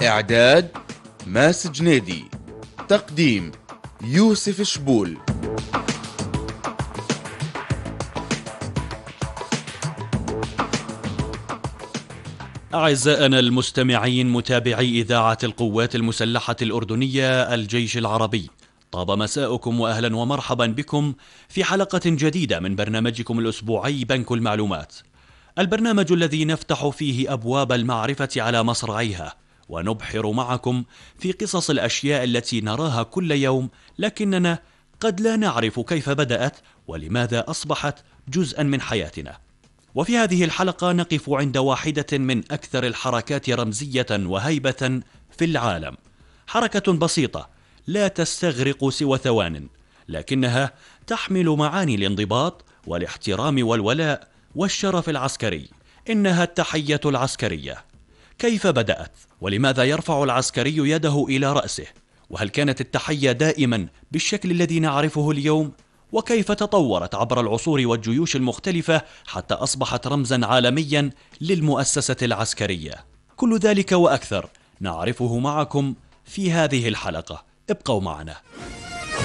إعداد ماس جنيدي. تقديم يوسف شبول. أعزائنا المستمعين متابعي إذاعة القوات المسلحة الأردنية الجيش العربي، طاب مساؤكم وأهلا ومرحبا بكم في حلقة جديدة من برنامجكم الأسبوعي بنك المعلومات، البرنامج الذي نفتح فيه أبواب المعرفة على مصراعيها ونبحر معكم في قصص الأشياء التي نراها كل يوم، لكننا قد لا نعرف كيف بدأت ولماذا أصبحت جزءا من حياتنا. وفي هذه الحلقة نقف عند واحدة من أكثر الحركات رمزية وهيبة في العالم، حركة بسيطة لا تستغرق سوى ثوان، لكنها تحمل معاني الانضباط والاحترام والولاء والشرف العسكري. إنها التحية العسكرية. كيف بدأت؟ ولماذا يرفع العسكري يده إلى رأسه؟ وهل كانت التحية دائما بالشكل الذي نعرفه اليوم؟ وكيف تطورت عبر العصور والجيوش المختلفة حتى أصبحت رمزا عالميا للمؤسسة العسكرية؟ كل ذلك وأكثر نعرفه معكم في هذه الحلقة، ابقوا معنا.